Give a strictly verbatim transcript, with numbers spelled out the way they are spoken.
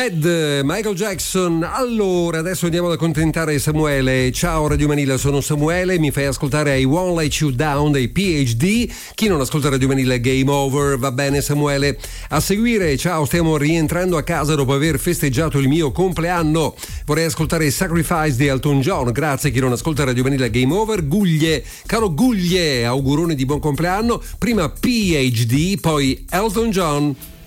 Bad, Michael Jackson. Allora, adesso andiamo ad accontentare Samuele. Ciao Radio Manila, sono Samuele, mi fai ascoltare I Won't Let You Down dei P H D. Chi non ascolta Radio Manila, game over. Va bene Samuele. A seguire, ciao, stiamo rientrando a casa dopo aver festeggiato il mio compleanno. Vorrei ascoltare Sacrifice di Elton John. Grazie, chi non ascolta Radio Manila, game over. Guglie, caro Guglie, auguroni di buon compleanno. Prima P H D, poi Elton John.